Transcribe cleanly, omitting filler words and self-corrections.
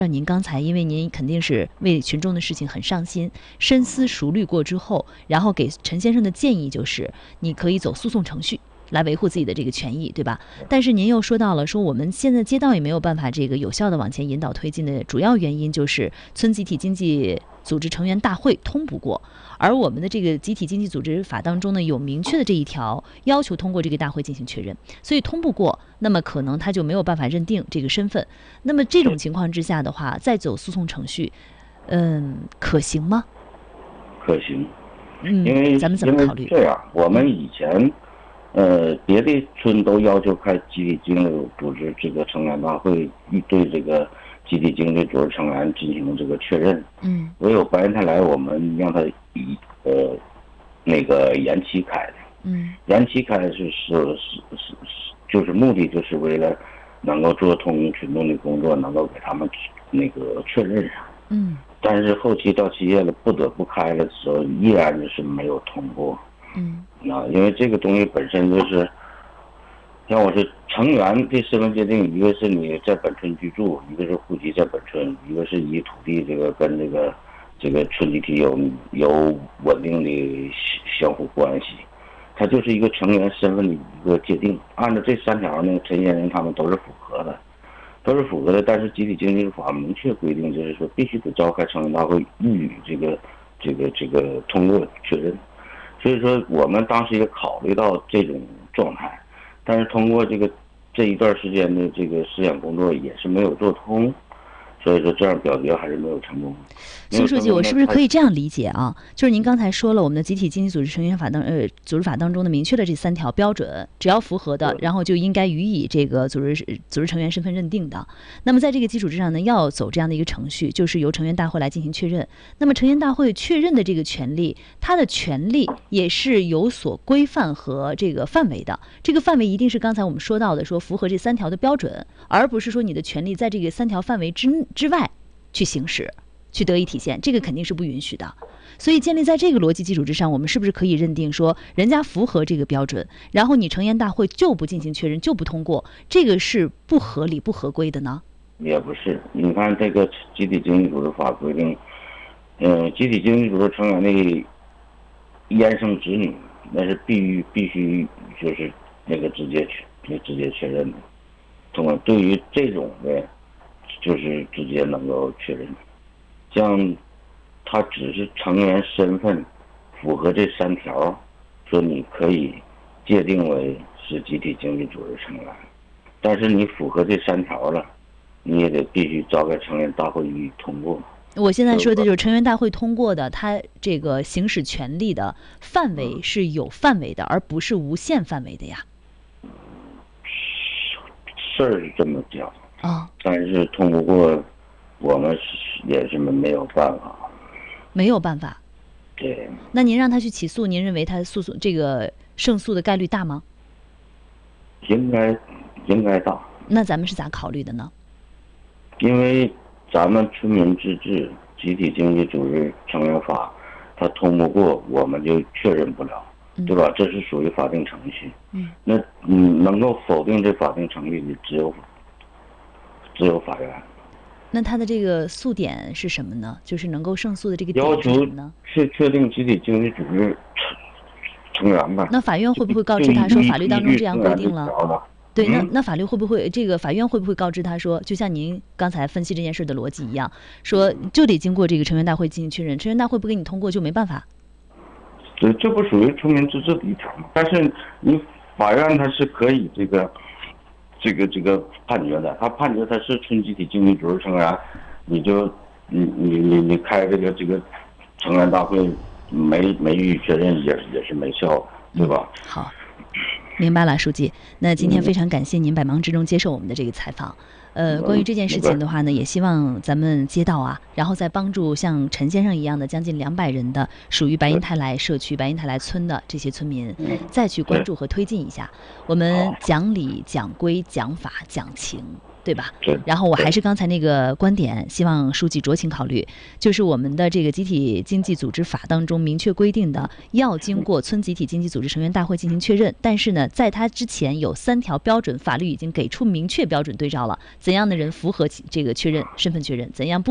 您刚才因为您肯定是为群众的事情很上心，深思熟虑过之后，然后给陈先生的建议就是你可以走诉讼程序来维护自己的这个权益，对吧？但是您又说到了说我们现在街道也没有办法这个有效的往前引导推进的主要原因就是村集体经济组织成员大会通不过，而我们的这个集体经济组织法当中呢有明确的这一条要求通过这个大会进行确认，所以通不过，那么可能他就没有办法认定这个身份。那么这种情况之下的话，再走诉讼程序，可行吗？ 可行，因为咱们怎么考虑？ 这样，我们以前别的村都要求开集体经济组织这个成员大会，对这个集体经济组织成员进行这个确认。唯有白云泰来，我们让他那个延期开的。延期开就是目的就是为了能够做通群众的工作，能够给他们那个确认上。但是后期到期限了，不得不开了的时候，依然是没有通过。因为这个东西本身就是，像我是成员的身份界定，一个是你在本村居住，一个是户籍在本村，一个是以土地这个跟这个村集体有稳定的相互关系，它就是一个成员身份的一个界定。按照这3条呢，陈先生他们都是符合的。但是集体经济法明确规定，就是说必须得召开成员大会予以这个通过确认。所以说我们当时也考虑到这种状态，但是通过这一段时间的这个思想工作也是没有做通，所以说这样表决还是没有成功。 孙书记，我是不是可以这样理解啊？就是您刚才说了，我们的集体经济组织成员法组织法当中的明确的这3条标准，只要符合的，然后就应该予以这个组织成员身份认定的。那么在这个基础之上呢，要走这样的一个程序，就是由成员大会来进行确认。那么成员大会确认的这个权利，它的权利也是有所规范和这个范围的。这个范围一定是刚才我们说到的，说符合这3条的标准，而不是说你的权利在这个3条范围之外去行使。去得以体现，这个肯定是不允许的。所以建立在这个逻辑基础之上，我们是不是可以认定说人家符合这个标准，然后你成员大会就不进行确认，就不通过，这个是不合理不合规的呢？ 也不是，你看这个集体经济组织法规定，集体经济组织成员的衍生子女，那是必须就是那个直接确认的。通过对于这种的，就是直接能够确认。像他只是成员身份符合这3条，说你可以界定为是集体经济组织成员，但是你符合这3条了，你也得必须召开成员大会予以通过。 我现在说的就是成员大会通过的，他这个行使权利的范围是有范围的，而不是无限范围的呀。 事儿是这么讲但是通不过，我们也是没有办法。 没有办法。 对。 那您让他去起诉，您认为他这个胜诉的概率大吗？ 应该大。 那咱们是咋考虑的呢？ 因为咱们村民自治集体经济组织成员法，它通不过，我们就确认不了，对吧？这是属于法定程序。那能够否定这法定程序的只有法院。 那他的这个诉点是什么呢？就是能够胜诉的这个点是什么呢？ 要求确定集体经济组织成员吧。 那法院会不会告知他说法律当中这样规定了？对，那法律会不会这个法院会不会告知他说，就像您刚才分析这件事的逻辑一样，说就得经过这个成员大会进行确认，成员大会不给你通过就没办法。 对，这不属于村民自治的一条吗？但是你法院它是可以这个判决的，他判决他是村集体经济组织成员，你你开这个成员大会没予以确认也是没效，对吧？ 好，明白了，书记。那今天非常感谢您百忙之中接受我们的这个采访。关于这件事情的话呢，也希望咱们街道啊，然后再帮助像陈先生一样的将近200人的属于白银泰来社区白银泰来村的这些村民，再去关注和推进一下。我们讲理、讲规、讲法、讲情。 对吧？ 对。 然后我还是刚才那个观点，希望书记酌情考虑，就是我们的这个集体经济组织法当中明确规定的，要经过村集体经济组织成员大会进行确认。但是呢，在它之前有3条标准，法律已经给出明确标准对照了，怎样的人符合这个确认身份确认，怎样不